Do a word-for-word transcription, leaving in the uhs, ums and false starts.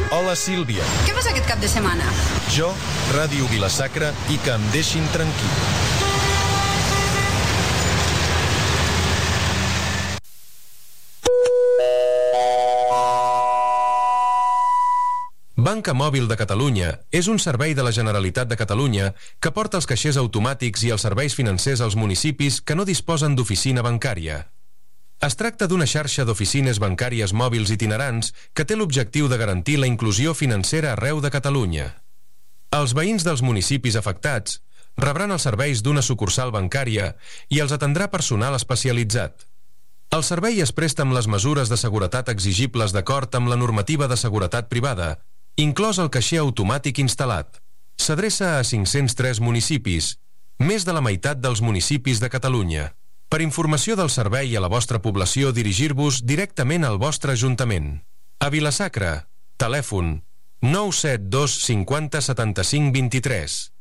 Hola, Sílvia. Què fas aquest cap de setmana? Jo, Ràdio Vila-sacra i que em deixin tranquil. Banca Mòbil de Catalunya és un servei de la Generalitat de Catalunya que porta els caixers automàtics i els serveis financers als municipis que no disposen d'oficina bancària. Es tracta d'una xarxa d'oficines bancàries mòbils itinerants que té l'objectiu de garantir la inclusió financera arreu de Catalunya. Els veïns dels municipis afectats rebran els serveis d'una sucursal bancària i els atendrà personal especialitzat. El servei es presta amb les mesures de seguretat exigibles d'acord amb la normativa de seguretat privada, inclòs el caixer automàtic instal·lat. S'adreça a cinc-cents tres municipis, més de la meitat dels municipis de Catalunya. Per informació del servei a la vostra població, dirigir-vos directament al vostre ajuntament. A Vila-sacra, telèfon nou set dos cinquanta setanta-cinc vint-i-tres.